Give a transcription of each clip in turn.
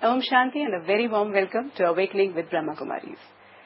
Om Shanti and a very warm welcome to awakening with Brahma Kumaris.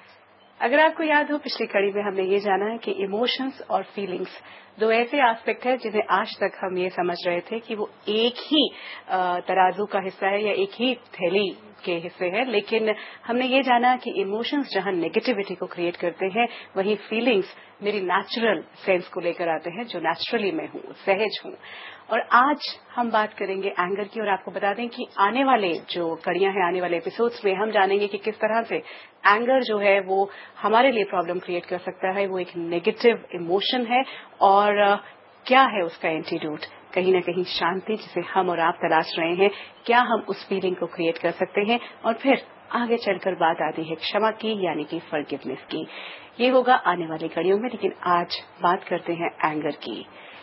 अगर आपको याद हो, पिछली कड़ी में हमने ये जाना है कि इमोशंस और फीलिंग्स दो ऐसे एस्पेक्ट है जिन्हें आज तक हम ये समझ रहे थे कि वो एक ही तराजू का हिस्सा है या एक ही थैली के हिस्से है, लेकिन हमने ये जाना कि इमोशंस जहां नेगेटिविटी को क्रिएट करते हैं, वहीं फीलिंग्स मेरी नेचुरल सेंस को लेकर आते हैं, जो नेचुरली मैं हूं, सहज हूं। और आज हम बात करेंगे एंगर की, और आपको बता दें कि आने वाले जो कड़ियां हैं, आने वाले एपिसोड्स में हम जानेंगे कि किस तरह से एंगर जो है वो हमारे लिए प्रॉब्लम क्रिएट कर सकता है। वो एक नेगेटिव इमोशन है और क्या है उसका एंटीडोट, कहीं न कहीं शांति जिसे हम और आप तलाश रहे हैं, क्या हम उस फीलिंग को क्रिएट कर सकते हैं। और फिर आगे चलकर बात आती है क्षमा की, यानी कि फॉरगिवनेस की। ये होगा आने वाली कड़ियों में, लेकिन आज बात करते हैं एंगर की।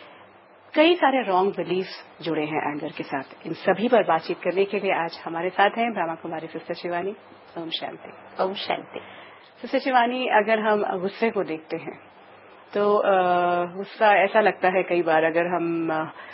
कई सारे रॉन्ग बिलीफ्स जुड़े हैं एंगर के साथ। इन सभी पर बातचीत करने के लिए आज हमारे साथ हैं ब्रह्मा कुमारी सिस्टर शिवानी। ओम शांति। ओम शांति। सिस्टर शिवानी, अगर हम गुस्से को देखते हैं तो गुस्सा ऐसा लगता है कई बार, अगर हम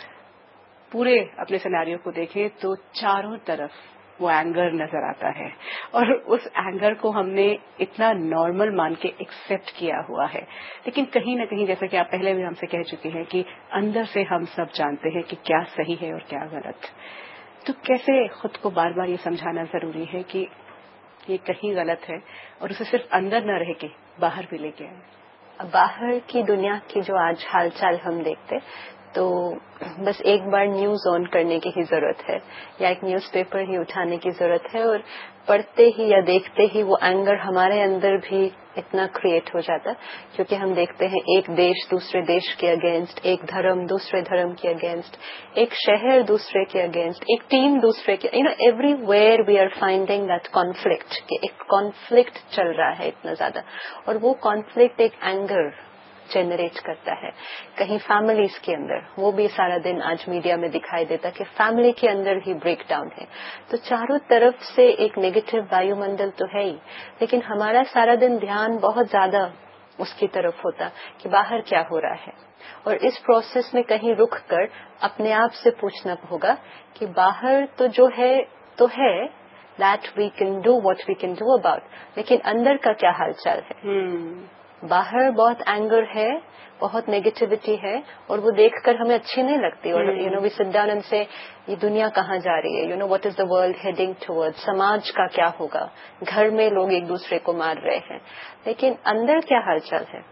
पूरे अपने सिनेरियो को देखें तो चारों तरफ वो एंगर नजर आता है, और उस एंगर को हमने इतना नॉर्मल मान के एक्सेप्ट किया हुआ है। लेकिन कहीं न कहीं, जैसा कि आप पहले भी हमसे कह चुके हैं, कि अंदर से हम सब जानते हैं कि क्या सही है और क्या गलत। तो कैसे खुद को बार बार ये समझाना जरूरी है कि ये कहीं गलत है, और उसे सिर्फ अंदर न रह के बाहर भी लेके आए। बाहर की दुनिया की जो आज हालचाल हम देखते, तो बस एक बार न्यूज ऑन करने की ही जरूरत है, या एक न्यूज़पेपर ही उठाने की जरूरत है, और पढ़ते ही या देखते ही वो एंगर हमारे अंदर भी इतना क्रिएट हो जाता है। क्योंकि हम देखते हैं एक देश दूसरे देश के अगेंस्ट, एक धर्म दूसरे धर्म के अगेंस्ट, एक शहर दूसरे के अगेंस्ट, एक टीम दूसरे के, everywhere we are finding that conflict, कि एक कॉन्फ्लिक्ट चल रहा है इतना ज्यादा, और वो कॉन्फ्लिक्ट एक एंगर जनरेट करता है। कहीं फैमिलीज के अंदर, वो भी सारा दिन आज मीडिया में दिखाई देता कि फैमिली के अंदर ही ब्रेक डाउन है। तो चारों तरफ से एक नेगेटिव वायुमंडल तो है ही, लेकिन हमारा सारा दिन ध्यान बहुत ज्यादा उसकी तरफ होता कि बाहर क्या हो रहा है। और इस प्रोसेस में कहीं रुक कर अपने आप से पूछना होगा कि बाहर तो जो है तो है, that we can do what we can do about, लेकिन अंदर का क्या हालचाल है। बाहर बहुत एंगर है, बहुत नेगेटिविटी है, और वो देखकर हमें अच्छी नहीं लगती। और वी सिट डाउन एंड से ये दुनिया कहाँ जा रही है, what is the world heading towards, समाज का क्या होगा, घर में लोग एक दूसरे को मार रहे हैं, लेकिन अंदर क्या हालचाल है,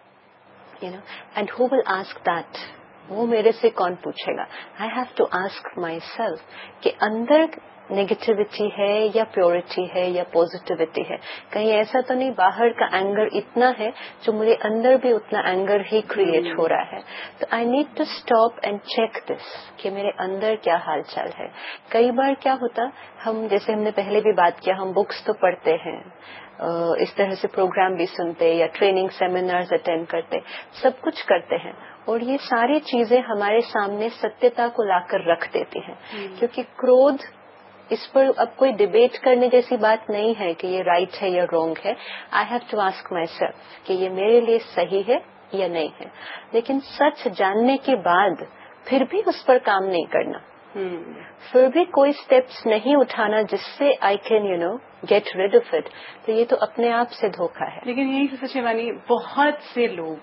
and who will ask that, वो मेरे से कौन पूछेगा। I have to ask my self कि अंदर नेगेटिविटी है या प्योरिटी है या पॉजिटिविटी है। कहीं ऐसा तो नहीं बाहर का एंगर इतना है जो मुझे अंदर भी उतना एंगर ही क्रिएट हो रहा है। तो I need to stop and check this कि मेरे अंदर क्या हालचाल है। कई बार क्या होता, हम जैसे हमने पहले भी बात किया, हम बुक्स तो पढ़ते हैं, इस तरह से प्रोग्राम भी सुनते या ट्रेनिंग सेमिनार्स अटेंड करते, सब कुछ करते हैं, और ये सारी चीजें हमारे सामने सत्यता को लाकर रख देती हैं। क्योंकि क्रोध, इस पर अब कोई डिबेट करने जैसी बात नहीं है कि ये राइट है या रॉन्ग है। I have to ask my self कि ये मेरे लिए सही है या नहीं है। लेकिन सच जानने के बाद फिर भी उस पर काम नहीं करना, फिर भी कोई स्टेप्स नहीं उठाना जिससे I can get rid of it, तो ये तो अपने आप से धोखा है। लेकिन यही से शिवानी, बहुत से लोग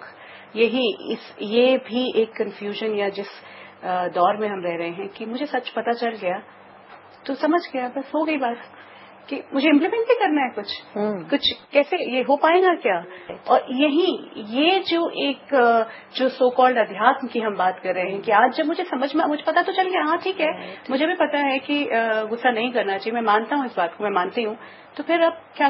ये भी एक कंफ्यूजन, या जिस दौर में हम रह रहे हैं कि मुझे सच पता चल गया तो समझ गया, बस हो गई बात, कि मुझे इम्प्लीमेंट भी करना है कुछ कैसे ये हो पाएगा क्या। और ये जो सो कॉल्ड अध्यात्म की हम बात कर रहे हैं, कि आज जब मुझे पता तो चल गया, हाँ ठीक है, मुझे भी पता है कि गुस्सा नहीं करना चाहिए, मैं मानता हूँ इस बात को, मैं मानती हूँ, तो फिर अब क्या